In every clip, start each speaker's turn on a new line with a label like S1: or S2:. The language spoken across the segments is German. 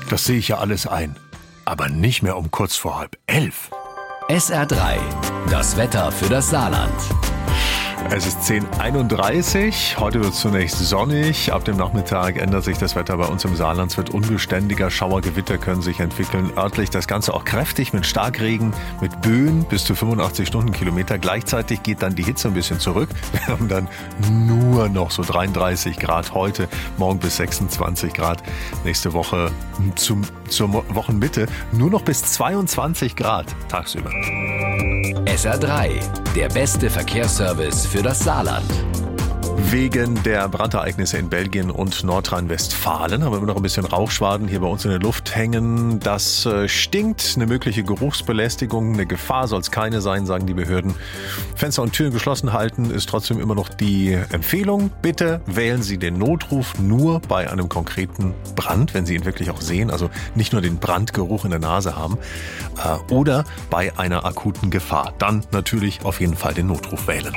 S1: Das sehe ich ja alles ein. Aber nicht mehr um kurz vor 10:30.
S2: SR3, das Wetter für das Saarland.
S1: Es ist 10:31. Heute wird es zunächst sonnig. Ab dem Nachmittag ändert sich das Wetter bei uns im Saarland. Es wird unbeständiger. Schauergewitter können sich entwickeln. Örtlich das Ganze auch kräftig mit Starkregen, mit Böen bis zu 85 Stundenkilometer. Gleichzeitig geht dann die Hitze ein bisschen zurück. Wir haben dann nur noch so 33 Grad heute, morgen bis 26 Grad. Nächste Woche zur Wochenmitte nur noch bis 22 Grad tagsüber.
S2: SR3, der beste Verkehrsservice für das Saarland.
S1: Wegen der Brandereignisse in Belgien und Nordrhein-Westfalen haben wir immer noch ein bisschen Rauchschwaden hier bei uns in der Luft hängen. Das stinkt, eine mögliche Geruchsbelästigung, eine Gefahr soll es keine sein, sagen die Behörden. Fenster und Türen geschlossen halten ist trotzdem immer noch die Empfehlung. Bitte wählen Sie den Notruf nur bei einem konkreten Brand, wenn Sie ihn wirklich auch sehen, also nicht nur den Brandgeruch in der Nase haben, oder bei einer akuten Gefahr. Dann natürlich auf jeden Fall den Notruf wählen.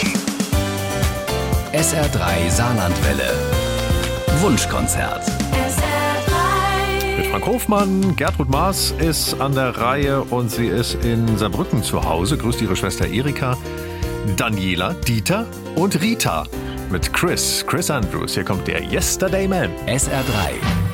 S2: SR3 Saarlandwelle. Wunschkonzert.
S1: Mit Frank Hofmann, Gertrud Maas ist an der Reihe und sie ist in Saarbrücken zu Hause. Grüßt ihre Schwester Erika, Daniela, Dieter und Rita mit Chris Andrews. Hier kommt der Yesterday Man.
S2: SR3.